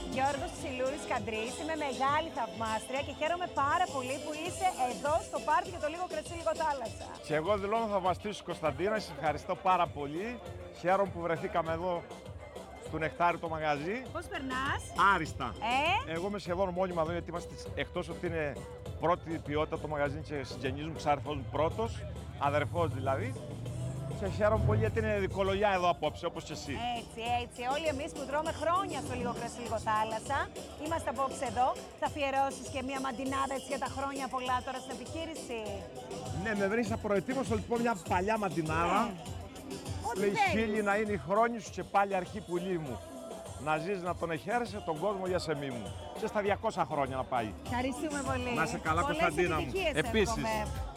Γιώργος Ψηλούρης Καντρής, είμαι μεγάλη θαυμάστρια και χαίρομαι πάρα πολύ που είσαι εδώ στο πάρτι για το Λίγο Κρασί Λίγο Θάλασσα. Και εγώ δηλώνω θαυμαστής της Κωνσταντίνας, σας ευχαριστώ πάρα πολύ. Χαίρομαι που βρεθήκαμε εδώ στο Νεκτάρι το μαγαζί. Πώς περνάς? Άριστα. Εγώ είμαι σχεδόν μόνιμα εδώ, γιατί είμαστε, εκτός ότι είναι πρώτη ποιότητα το μαγαζί και συγγενείς μου, ξάδερφός μου πρώτος, αδερφός δηλαδή. Και χαίρομαι πολύ γιατί είναι δικολογιά εδώ απόψε, όπως και εσύ. Έτσι. Όλοι εμείς που τρώμε χρόνια στο Λίγο Κρασί Λίγο Θάλασσα, είμαστε απόψε εδώ. Θα αφιερώσεις και μία μαντινάδα έτσι για τα χρόνια πολλά τώρα στην επιχείρηση? Ναι, με βρεις απροετοίμαστο λοιπόν μια παλιά μαντινάδα. Λέει χίλιοι να είναι οι χρόνοι σου και πάλι αρχή πουλί μου. Να ζεις, να τον εχαίρεσαι τον κόσμο για σεμί μου. Και στα 200 χρόνια να πάει. Ευχαριστούμε πολύ. Να είσαι καλά, Κωνσταντίνα μου. Πολλές επιτυχίες Επίσης. εύχομαι.